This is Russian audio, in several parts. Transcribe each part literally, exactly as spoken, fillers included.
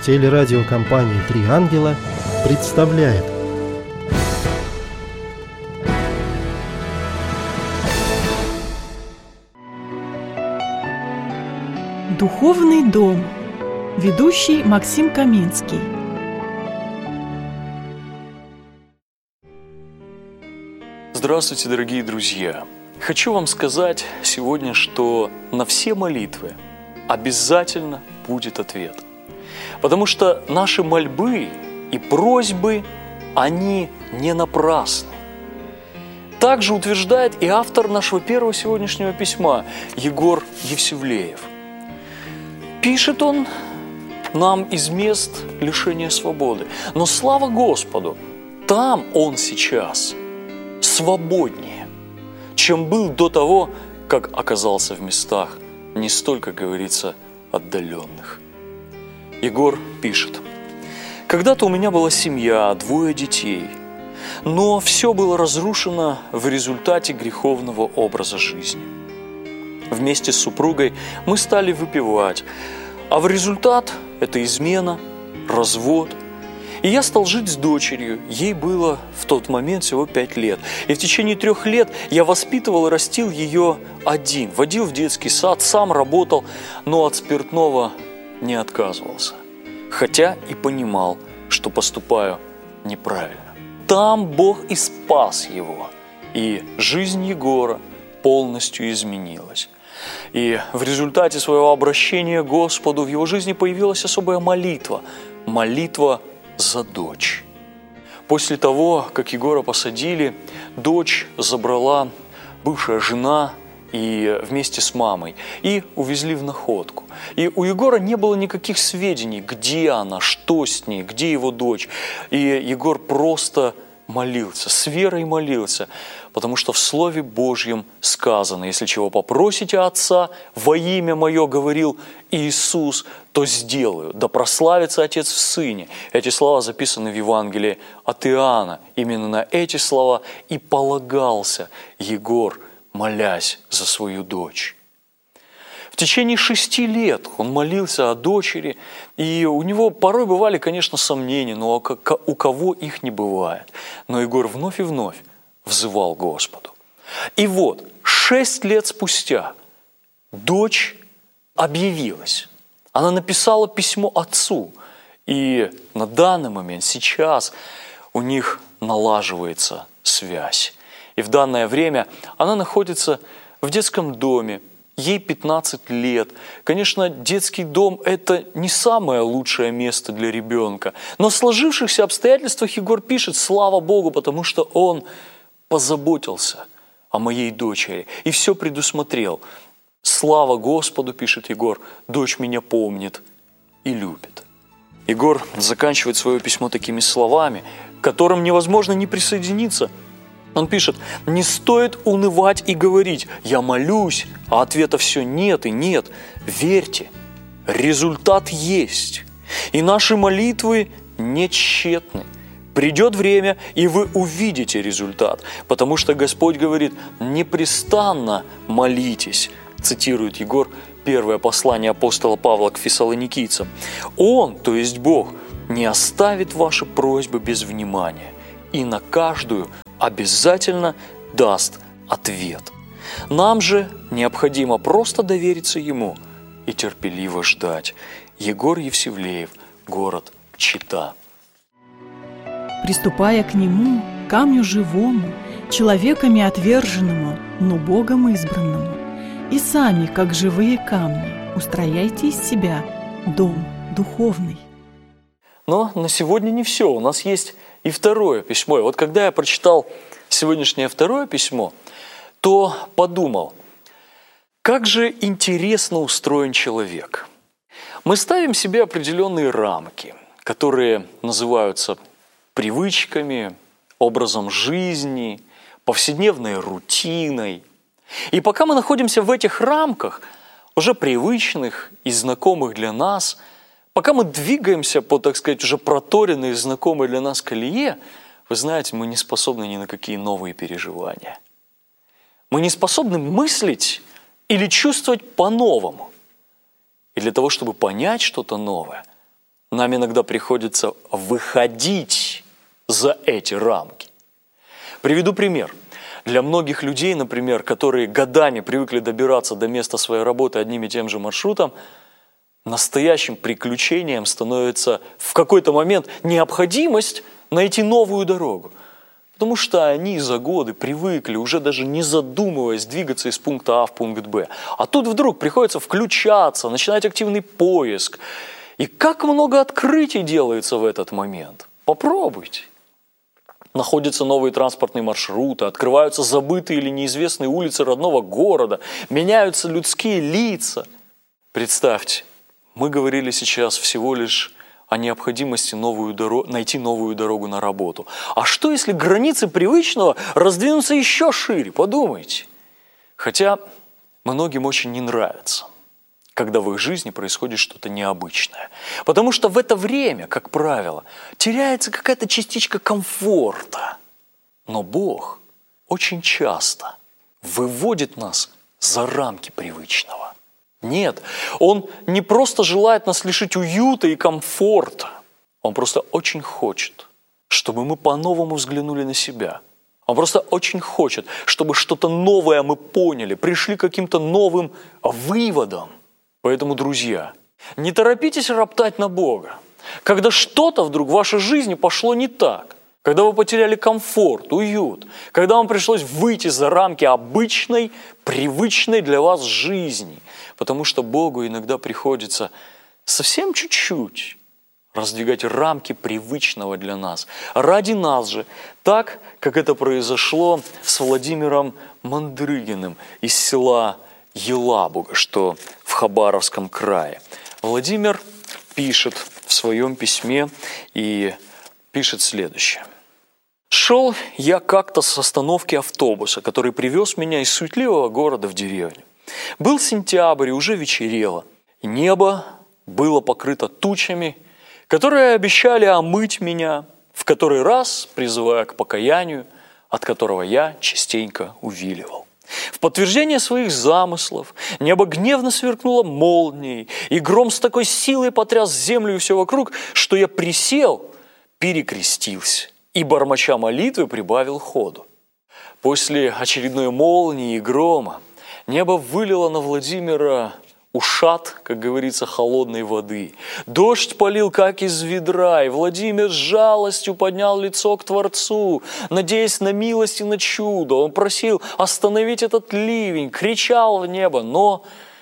Телерадиокомпания «Три ангела» представляет. Духовный дом. Ведущий Максим Каминский. Здравствуйте, дорогие друзья! Хочу вам сказать сегодня, что на все молитвы обязательно будет ответ. Потому что наши мольбы и просьбы, они не напрасны. Также утверждает и автор нашего первого сегодняшнего письма, Егор Евсевлеев. Пишет он нам из мест лишения свободы. Но слава Господу, там он сейчас свободнее, чем был до того, как оказался в местах не столько, говорится, отдаленных. Егор пишет: «Когда-то у меня была семья, двое детей, но все было разрушено в результате греховного образа жизни. Вместе с супругой мы стали выпивать, а в результат это измена, развод. И я стал жить с дочерью, ей было в тот момент всего пять лет. И в течение трех лет я воспитывал и растил ее один, водил в детский сад, сам работал, но от спиртного не отказывался. Хотя и понимал, что поступаю неправильно. Там Бог и спас его, и жизнь Егора полностью изменилась. И в результате своего обращения к Господу в его жизни появилась особая молитва. Молитва за дочь. После того, как Егора посадили, дочь забрала бывшая жена и вместе с мамой и увезли в находку. И у Егора не было никаких сведений, где она, что с ней, где его дочь. И Егор просто молился, с верой молился, потому что в Слове Божьем сказано: если чего попросите Отца во имя Мое, говорил Иисус, то сделаю, да прославится Отец в Сыне. Эти слова записаны в Евангелии от Иоанна. Именно на эти слова и полагался Егор, молясь за свою дочь. В течение шести лет он молился о дочери, и у него порой бывали, конечно, сомнения, но у кого их не бывает. Но Егор вновь и вновь взывал Господу. И вот, шесть лет спустя дочь объявилась. Она написала письмо отцу, и на данный момент, сейчас, у них налаживается связь. И в данное время она находится в детском доме, ей пятнадцать лет. Конечно, детский дом – это не самое лучшее место для ребенка. Но в сложившихся обстоятельствах Егор пишет: слава Богу, потому что он позаботился о моей дочери и все предусмотрел. Слава Господу, пишет Егор, дочь меня помнит и любит. Егор заканчивает свое письмо такими словами, к которым невозможно не присоединиться. Он пишет: «Не стоит унывать и говорить: я молюсь, а ответа все нет и нет. Верьте, результат есть, и наши молитвы не тщетны. Придет время, и вы увидите результат, потому что Господь говорит: непрестанно молитесь», цитирует Егор первое послание апостола Павла к фессалоникийцам. «Он, то есть Бог, не оставит ваши просьбы без внимания, и на каждую обязательно даст ответ. Нам же необходимо просто довериться Ему и терпеливо ждать». Егор Евсевлеев, город Чита. Приступая к Нему, камню живому, человеками отверженному, но Богом избранному, и сами, как живые камни, устрояйте из себя дом духовный. Но на сегодня не все. У нас есть и второе письмо. И вот когда я прочитал сегодняшнее второе письмо, то подумал, как же интересно устроен человек. Мы ставим себе определенные рамки, которые называются привычками, образом жизни, повседневной рутиной. И пока мы находимся в этих рамках, уже привычных и знакомых для нас, пока мы двигаемся по, так сказать, уже проторенной и знакомой для нас колее, вы знаете, мы не способны ни на какие новые переживания. Мы не способны мыслить или чувствовать по-новому. И для того, чтобы понять что-то новое, нам иногда приходится выходить за эти рамки. Приведу пример. Для многих людей, например, которые годами привыкли добираться до места своей работы одним и тем же маршрутом, настоящим приключением становится в какой-то момент необходимость найти новую дорогу. Потому что они за годы привыкли, уже даже не задумываясь, двигаться из пункта А в пункт Б. А тут вдруг приходится включаться, начинать активный поиск. И как много открытий делается в этот момент. Попробуйте. Находятся новые транспортные маршруты, открываются забытые или неизвестные улицы родного города, меняются людские лица. Представьте, мы говорили сейчас всего лишь о необходимости новую дорогу, найти новую дорогу на работу. А что, если границы привычного раздвинутся еще шире? Подумайте. Хотя многим очень не нравится, когда в их жизни происходит что-то необычное. Потому что в это время, как правило, теряется какая-то частичка комфорта. Но Бог очень часто выводит нас за рамки привычного. Нет, Он не просто желает нас лишить уюта и комфорта. Он просто очень хочет, чтобы мы по-новому взглянули на себя. Он просто очень хочет, чтобы что-то новое мы поняли, пришли к каким-то новым выводам. Поэтому, друзья, не торопитесь роптать на Бога. Когда что-то вдруг в вашей жизни пошло не так, когда вы потеряли комфорт, уют, когда вам пришлось выйти за рамки обычной, привычной для вас жизни, потому что Богу иногда приходится совсем чуть-чуть раздвигать рамки привычного для нас. Ради нас же, так, как это произошло с Владимиром Мандрыгиным из села Елабуга, что в Хабаровском крае. Владимир пишет в своем письме и пишет следующее. «Шел я как-то с остановки автобуса, который привез меня из суетливого города в деревню. Был сентябрь, и уже вечерело. И небо было покрыто тучами, которые обещали омыть меня, в который раз призывая к покаянию, от которого я частенько увиливал. В подтверждение своих замыслов небо гневно сверкнуло молнией, и гром с такой силой потряс землю и все вокруг, что я присел, перекрестился и, бормоча молитвы, прибавил ходу. После очередной молнии и грома небо вылило на Владимира ушат, как говорится, холодной воды. Дождь полил, как из ведра, и Владимир с жалостью поднял лицо к Творцу, надеясь на милость и на чудо. Он просил остановить этот ливень, кричал в небо, но,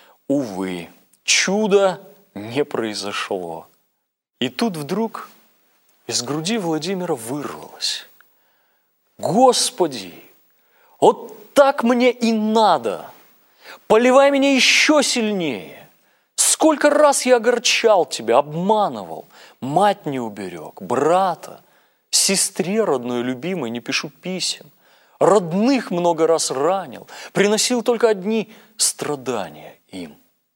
увы, чудо не произошло. И тут вдруг из груди Владимира вырвалось: «Господи, вот так мне и надо! Поливай меня еще сильнее! Сколько раз я огорчал тебя, обманывал, мать не уберег, брата, сестре родной любимой не пишу писем, родных много раз ранил, приносил только одни страдания им».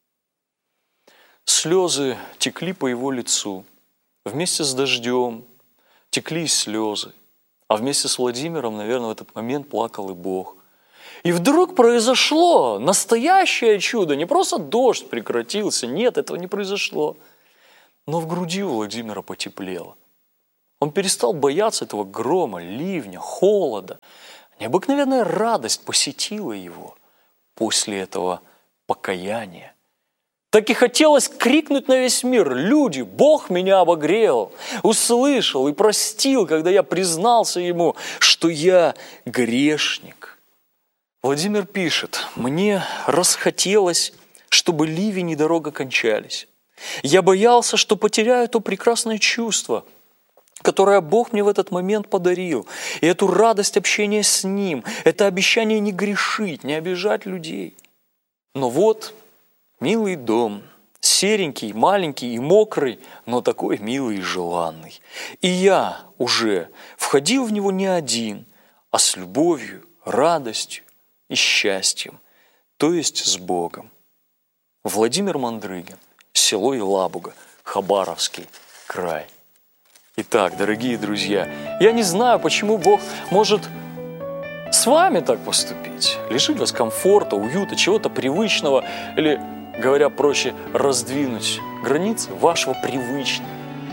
Слезы текли по его лицу, вместе с дождем текли и слезы, а вместе с Владимиром, наверное, в этот момент плакал и Бог. И вдруг произошло настоящее чудо. Не просто дождь прекратился, нет, этого не произошло. Но в груди у Владимира потеплело. Он перестал бояться этого грома, ливня, холода. Необыкновенная радость посетила его после этого покаяния. Так и хотелось крикнуть на весь мир: «Люди, Бог меня обогрел, услышал и простил, когда я признался Ему, что я грешник». Владимир пишет: «Мне расхотелось, чтобы ливень и дорога кончались. Я боялся, что потеряю то прекрасное чувство, которое Бог мне в этот момент подарил, и эту радость общения с Ним, это обещание не грешить, не обижать людей. Но вот милый дом, серенький, маленький и мокрый, но такой милый и желанный. И я уже входил в него не один, а с любовью, радостью и счастьем, то есть с Богом». Владимир Мандрыгин, село Елабуга, Хабаровский край. Итак, дорогие друзья, я не знаю, почему Бог может с вами так поступить, лишить вас комфорта, уюта, чего-то привычного, или, говоря проще, раздвинуть границы вашего привычного.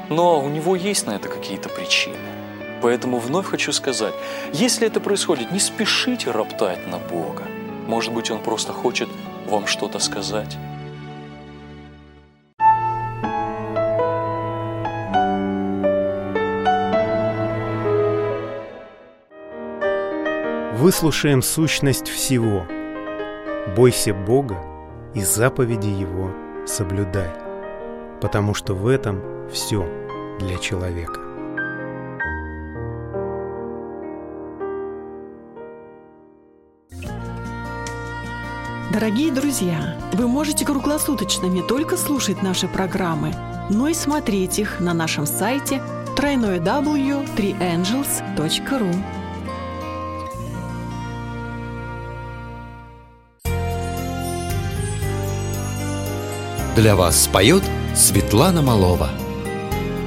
Но у него есть на это какие-то причины. Поэтому вновь хочу сказать, если это происходит, не спешите роптать на Бога. Может быть, Он просто хочет вам что-то сказать. Выслушаем сущность всего. Бойся Бога и заповеди Его соблюдай, потому что в этом все для человека. Дорогие друзья, вы можете круглосуточно не только слушать наши программы, но и смотреть их на нашем сайте дабл ю дабл ю дабл ю точка три энджелс точка ру. Для вас споет Светлана Малова.